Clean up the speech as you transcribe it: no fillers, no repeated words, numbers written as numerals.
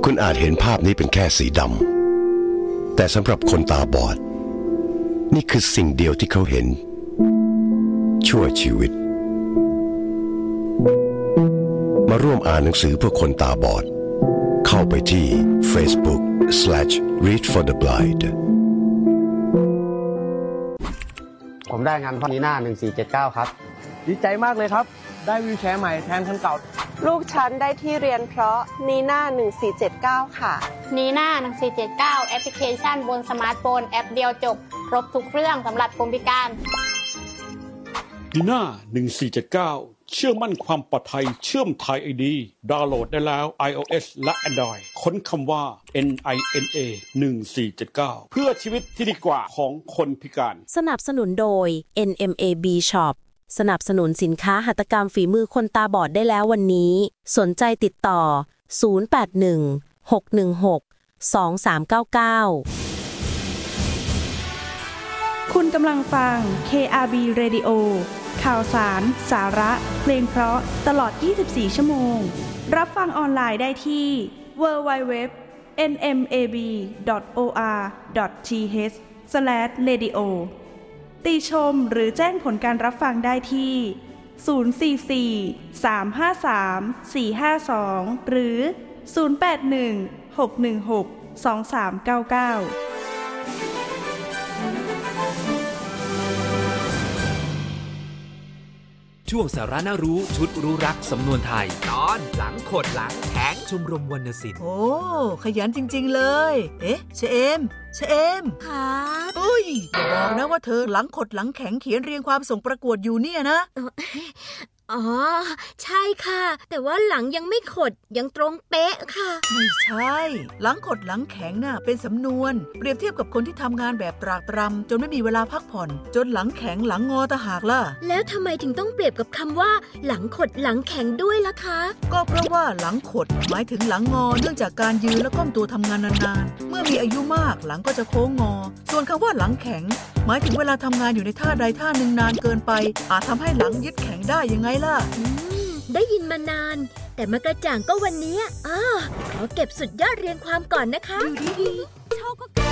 คุณอาจเห็นภาพนี้เป็นแค่สีดำแต่สำหรับคนตาบอดนี่คือสิ่งเดียวที่เขาเห็นชั่วชีวิตมาร่วมอ่านหนังสือเพื่อคนตาบอดเข้าไปที่ Facebook/Read for the Blind ผมได้งานพ่อนีน่า1479ครับดีใจมากเลยครับได้วีลแชร์ใหม่แทนคันเก่าลูกฉันได้ที่เรียนเพราะนีน่า1479ค่ะนีน่า1479แอปพลิเคชันบนสมาร์ทโฟนแอปเดียวจบครบทุกเรื่องสำหรับคนพิการนีน่า1479เชื่อมั่นความปลอดภัยเชื่อมไทย ID ดาวน์โหลดได้แล้ว iOS และ Android ค้นคำว่า NINA 1479เพื่อชีวิตที่ดีกว่าของคนพิการสนับสนุนโดย NMAB Shop สนับสนุนสินค้าหัตถกรรมฝีมือคนตาบอดได้แล้ววันนี้สนใจติดต่อ0816112399 คุณกำลังฟัง KRB Radio ข่าวสาร สาระ เพลงเพราะตลอด 24 ชั่วโมงรับฟังออนไลน์ได้ที่ www.nmab.or.th/radio ติชมหรือแจ้งผลการรับฟังได้ที่044-353-452หรือ081-616-2399 ช่วงสาระน่ารู้ชุดรู้รักสำนวนไทยตอนหลังขดหลังแข็งชมรมวรรณศิลป์โอ้ขยันจริงๆเลยเชมครับอุ้ยอย่าบอกนะว่าเธอหลังขดหลังแข็งเขียนเรียงความส่งประกวดอยู่เนี่ยนะอ๋อใช่ค่ะแต่ว่าหลังยังไม่ขดยังตรงเป๊ะค่ะไม่ใช่หลังขดหลังแข็งน่ะเป็นสำนวนเปรียบเทียบกับคนที่ทำงานแบบตรากตรำจนไม่มีเวลาพักผ่อนจนหลังแข็งหลังงอตะหากล่ะแล้วทำไมถึงต้องเปรียบกับคำว่าหลังขดหลังแข็งด้วยล่ะคะก็เพราะว่าหลังขดหมายถึงหลังงอเนื่องจากการยืนและก้มตัวทำงานนานๆเมื่อมีอายุมากหลังก็จะโค้งงอส่วนคำว่าหลังแข็งหมายถึงเวลาทำงานอยู่ในท่าใดท่าหนึ่งนานเกินไปอาจทำให้หลังยึดแข็งได้ยังไงล่ะได้ยินมานานแต่มากระจ่างก็วันนี้ขอเก็บสุดยอดเรียงความก่อนนะคะดูดีๆชอบก็